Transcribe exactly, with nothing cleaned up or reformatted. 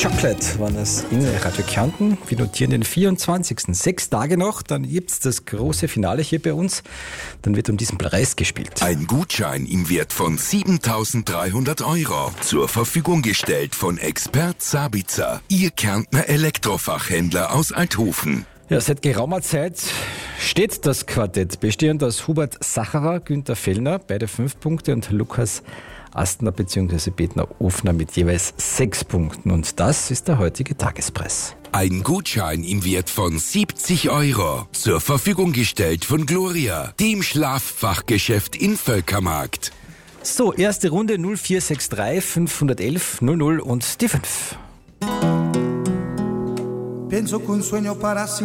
Chocolate waren es in Radio Kärnten. Wir notieren den vierundzwanzigsten Sechs Tage noch, dann gibt's das große Finale hier bei uns. Dann wird um diesen Preis gespielt. Ein Gutschein im Wert von siebentausenddreihundert Euro. Zur Verfügung gestellt von Expert Sabitzer, Ihr Kärntner Elektrofachhändler aus Althofen. Ja, seit geraumer Zeit steht das Quartett, bestehend aus Hubert Sacherer, Günther Fellner, beide fünf Punkte, und Lukas Astner bzw. Betner Ofner mit jeweils sechs Punkten. Und das ist der heutige Tagespreis. Ein Gutschein im Wert von siebzig Euro. Zur Verfügung gestellt von Gloria, dem Schlaffachgeschäft in Völkermarkt. So, erste Runde null vier sechs drei fünf eins eins null null und die fünf. Pienso que un sueño para